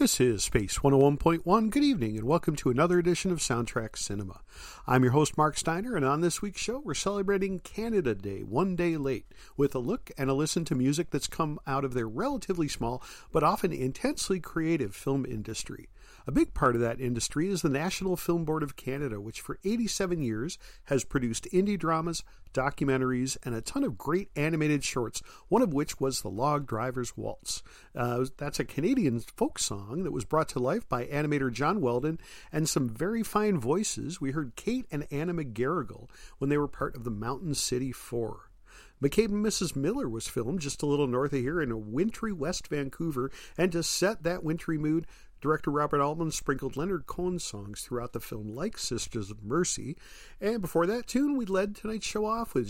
This is Space 101.1. Good evening and welcome to another edition of Soundtrack Cinema. I'm your host Mark Steiner, and on this week's show we're celebrating Canada Day, one day late, with a look and a listen to music that's come out of their relatively small but often intensely creative film industry. A big part of that industry is the National Film Board of Canada, which for 87 years has produced indie dramas, documentaries, and a ton of great animated shorts, one of which was The Log Driver's Waltz. That's a Canadian folk song that was brought to life by animator John Weldon and some very fine voices. We heard Kate and Anna McGarrigle when they were part of the Mountain City Four. McCabe and Mrs. Miller was filmed just a little north of here in a wintry West Vancouver, and to set that wintry mood, director Robert Altman sprinkled Leonard Cohen songs throughout the film like Sisters of Mercy. And before that tune, we led tonight's show off with